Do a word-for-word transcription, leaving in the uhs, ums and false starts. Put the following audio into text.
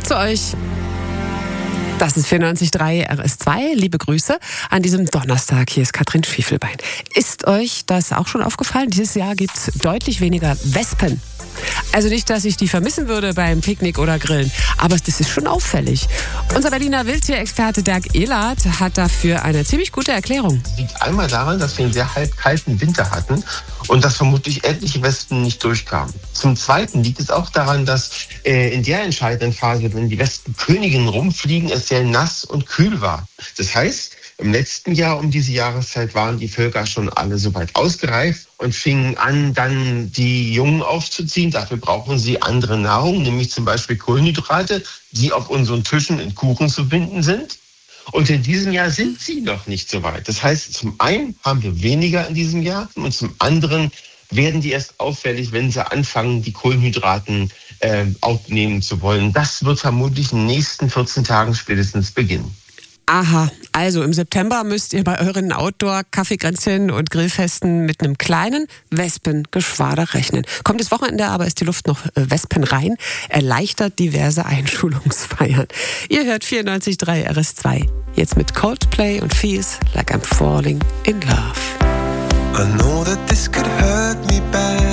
zu euch. Das ist vierundneunzig Komma drei R S zwei. Liebe Grüße an diesem Donnerstag. Hier ist Katrin Schiefelbein. Ist euch das auch schon aufgefallen? Dieses Jahr gibt es deutlich weniger Wespen. Also nicht, dass ich die vermissen würde beim Picknick oder Grillen, aber das ist schon auffällig. Unser Berliner Wildtierexperte Dirk Ehlert hat dafür eine ziemlich gute Erklärung. Das liegt einmal daran, dass wir einen sehr kalten Winter hatten und dass vermutlich etliche Wespen nicht durchkamen. Zum Zweiten liegt es auch daran, dass äh, in der entscheidenden Phase, wenn die Wespenköniginnen rumfliegen, es sehr nass und kühl war. Das heißt, im letzten Jahr um diese Jahreszeit waren die Völker schon alle soweit ausgereift und fingen an, dann die Jungen aufzuziehen. Dafür brauchen sie andere Nahrung, nämlich zum Beispiel Kohlenhydrate, die auf unseren Tischen in Kuchen zu finden sind. Und in diesem Jahr sind sie noch nicht so weit. Das heißt, zum einen haben wir weniger in diesem Jahr und zum anderen werden die erst auffällig, wenn sie anfangen, die Kohlenhydraten äh, aufnehmen zu wollen. Das wird vermutlich in den nächsten vierzehn Tagen spätestens beginnen. Aha, also im September müsst ihr bei euren Outdoor-Kaffeekränzchen und Grillfesten mit einem kleinen Wespengeschwader rechnen. Kommt das Wochenende, aber ist die Luft noch wespenrein, erleichtert diverse Einschulungsfeiern. Ihr hört vierundneunzig Komma drei R S zwei. Jetzt mit Coldplay und Feels Like I'm Falling in Love. I know that this could hurt me bad.